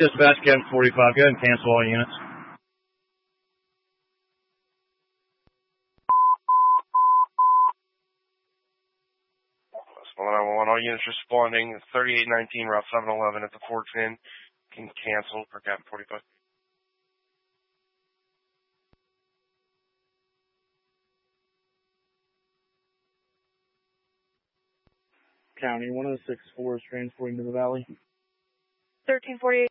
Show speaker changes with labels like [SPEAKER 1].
[SPEAKER 1] Dispatch, Kevin 45. Go ahead and cancel all units.
[SPEAKER 2] All units responding. 3819 Route 711 at the Forks Inn. Can cancel for Captain 45.
[SPEAKER 3] County 1064 is transporting to the Valley.
[SPEAKER 4] 1348.